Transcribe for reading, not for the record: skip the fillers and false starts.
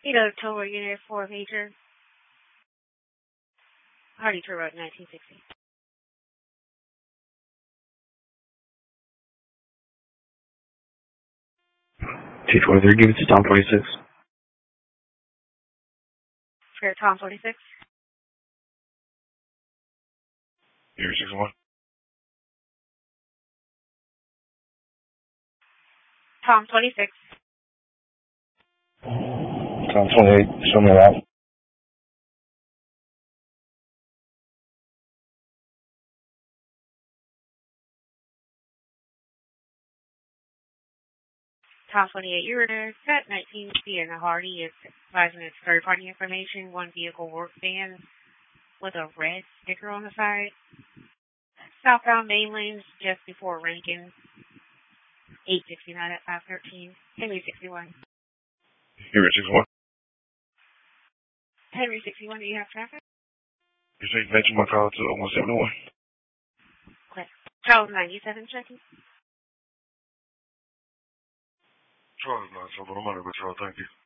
Total Unit 4 Major. Hardy Tour Road, 1960. 223, give it to Tom 46. For Tom 46. Here, 61. Tom 26. Tom 28, show me a lot. Tom 28, Uranus, at 19 Sienna Hardy is advising its third-party information, one vehicle work van with a red sticker on the side. Southbound main lanes just before Rankin. 869 at 513. Henry 61. Here, 61. Henry 61, do you have traffic? You say mention my call to 171. Okay. Charles 97 checking. Charles 97, I'm on it with y'all, thank you.